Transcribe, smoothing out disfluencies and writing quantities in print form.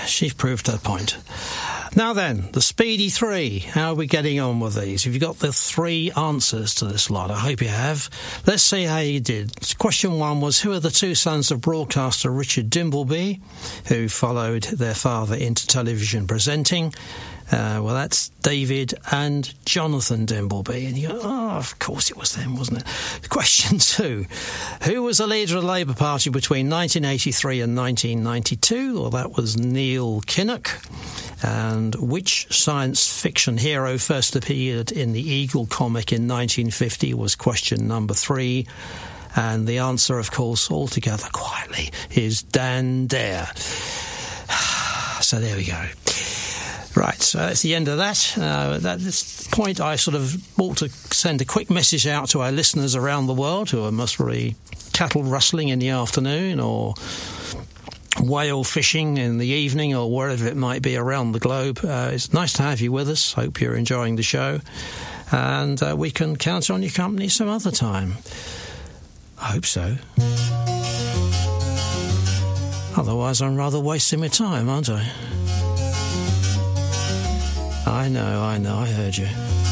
She proved her point. Now then, the Speedy 3. How are we getting on with these? Have you got the 3 answers to this lot? I hope you have. Let's see how you did. Question 1 was, who are the 2 sons of broadcaster Richard Dimbleby, who followed their father into television presenting? Well, that's David and Jonathan Dimbleby. And you go, oh, of course it was them, wasn't it? Question 2. Who was the leader of the Labour Party between 1983 and 1992? Well, that was Neil Kinnock. And which science fiction hero first appeared in the Eagle comic in 1950 was question number 3. And the answer, of course, altogether quietly, is Dan Dare. So there we go. Right, so that's the end of that. At this point, I sort of ought to send a quick message out to our listeners around the world who are must be cattle rustling in the afternoon or whale fishing in the evening or wherever it might be around the globe. It's nice to have you with us. Hope you're enjoying the show. And we can count on your company some other time. I hope so. Otherwise, I'm rather wasting my time, aren't I? I know, I heard you.